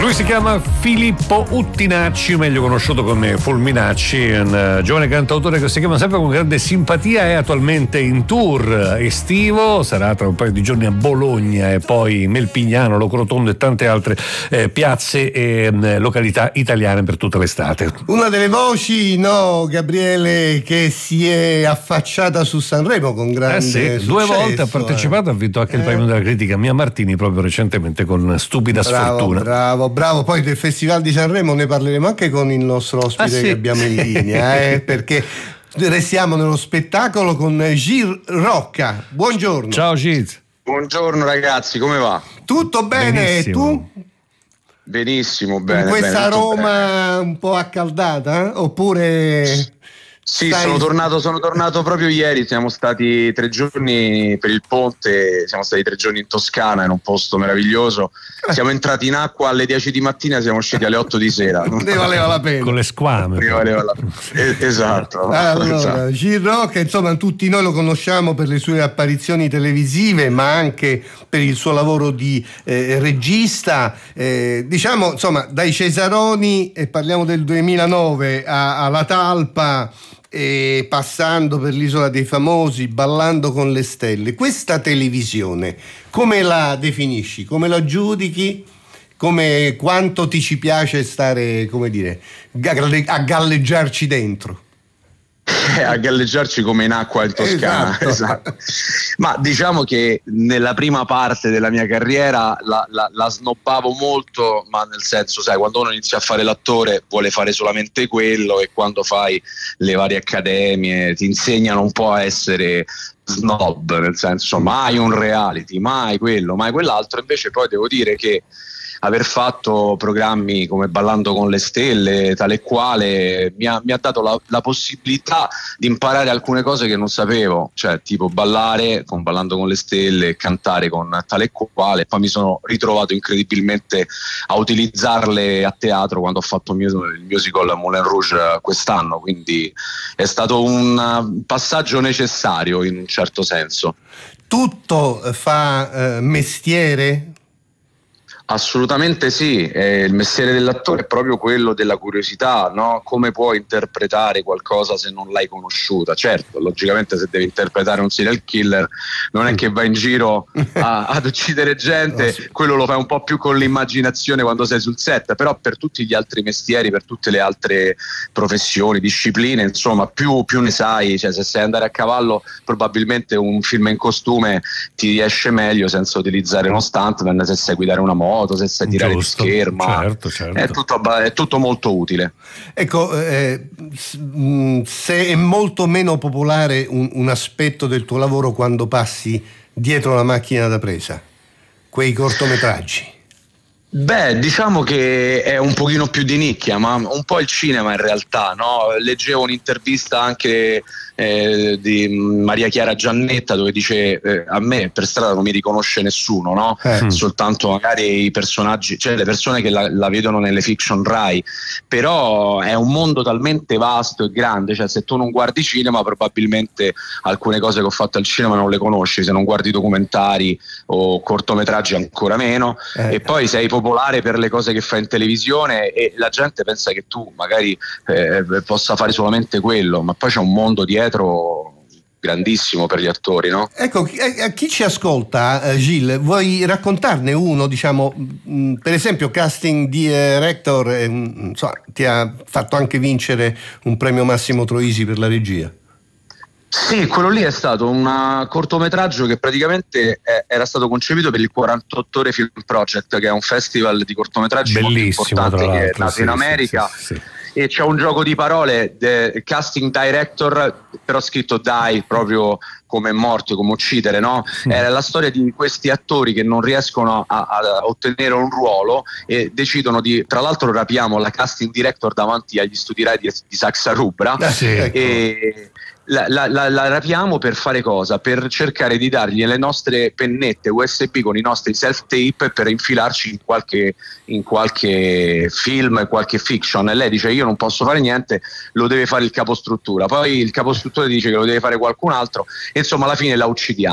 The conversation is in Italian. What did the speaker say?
Lui si chiama Filippo Uttinacci, meglio conosciuto come Fulminacci, un giovane cantautore che si chiama sempre con grande simpatia, è attualmente in tour estivo, sarà tra un paio di giorni a Bologna e poi Melpignano, Locrotondo e tante altre piazze e località italiane per tutta l'estate. Una delle voci, no, Gabriele, che si è affacciata su Sanremo con grande successo. 2 volte ha partecipato, ha vinto anche il premio della critica Mia Martini proprio recentemente con Stupida Sfortuna. Bravo, poi del Festival di Sanremo ne parleremo anche con il nostro ospite che abbiamo in linea, perché restiamo nello spettacolo con Gil Rocca. Buongiorno. Ciao Gil. Buongiorno ragazzi, come va? Tutto bene, benissimo. Tu? Benissimo, bene. In questa bene, Roma bene. Un po' accaldata? Oppure... Sì, sono tornato proprio ieri, siamo stati 3 giorni per il ponte, siamo stati 3 giorni in Toscana, in un posto meraviglioso, siamo entrati in acqua alle 10 di mattina, siamo usciti alle 8 di sera. Ne valeva la pena. Con le squame. Esatto. Allora, Gil Rocca, insomma, tutti noi lo conosciamo per le sue apparizioni televisive, ma anche per il suo lavoro di regista, diciamo, insomma, dai Cesaroni, e parliamo del 2009, alla Talpa, e passando per l'Isola dei Famosi, Ballando con le stelle. Questa televisione come la definisci? Come la giudichi? Quanto ti ci piace stare, come dire, a galleggiarci dentro? A galleggiarci come in acqua in Toscana. Esatto. Ma diciamo che nella prima parte della mia carriera la snobbavo molto, ma nel senso, sai, quando uno inizia a fare l'attore vuole fare solamente quello, e quando fai le varie accademie ti insegnano un po' a essere snob, nel senso mai un reality, mai quello, mai quell'altro. Invece poi devo dire che aver fatto programmi come Ballando con le stelle, tale e quale, mi ha dato la possibilità di imparare alcune cose che non sapevo, cioè tipo ballare con Ballando con le stelle, cantare con tale e quale. Poi mi sono ritrovato incredibilmente a utilizzarle a teatro quando ho fatto il musical Moulin Rouge quest'anno, quindi è stato un passaggio necessario in un certo senso. Tutto fa mestiere? Assolutamente sì, il mestiere dell'attore è proprio quello della curiosità, no? Come puoi interpretare qualcosa se non l'hai conosciuta? Certo, logicamente se devi interpretare un serial killer non è che vai in giro ad uccidere gente, no, sì. Quello lo fai un po' più con l'immaginazione quando sei sul set, però per tutti gli altri mestieri, per tutte le altre professioni, discipline, insomma, più ne sai, cioè se sai andare a cavallo probabilmente un film in costume ti riesce meglio senza utilizzare uno stuntman, se sai guidare una moto, se sai tirare di scherma, certo. È tutto molto utile. Ecco, se è molto meno popolare un aspetto del tuo lavoro quando passi dietro la macchina da presa, quei cortometraggi. Beh, diciamo che è un pochino più di nicchia, ma un po' il cinema in realtà, no? Leggevo un'intervista anche di Maria Chiara Giannetta dove dice a me per strada non mi riconosce nessuno, no? Soltanto magari i personaggi, cioè le persone che la vedono nelle fiction Rai, però è un mondo talmente vasto e grande, cioè se tu non guardi cinema probabilmente alcune cose che ho fatto al cinema non le conosci, se non guardi documentari o cortometraggi ancora meno, e poi sei popolare per le cose che fai in televisione e la gente pensa che tu magari possa fare solamente quello, ma poi c'è un mondo dietro grandissimo per gli attori, no? Ecco, a chi ci ascolta, Gil, vuoi raccontarne uno, diciamo, per esempio casting director, insomma, ti ha fatto anche vincere un premio Massimo Troisi per la regia? Sì, quello lì è stato un cortometraggio che praticamente era stato concepito per il 48 Ore Film Project, che è un festival di cortometraggi bellissimo, molto importante che è nato in America. Sì. E c'è un gioco di parole, casting director, però scritto die, proprio come morto, come uccidere, no? È la storia di questi attori che non riescono a ottenere un ruolo e decidono di, tra l'altro rapiamo la casting director davanti agli studi Rai di Saxa Rubra, e la rapiamo per fare cosa? Per cercare di dargli le nostre pennette USB con i nostri self-tape per infilarci in qualche film, qualche fiction, e lei dice io non posso fare niente, lo deve fare il capostruttura, poi il capostruttore dice che lo deve fare qualcun altro, e insomma alla fine la uccidiamo.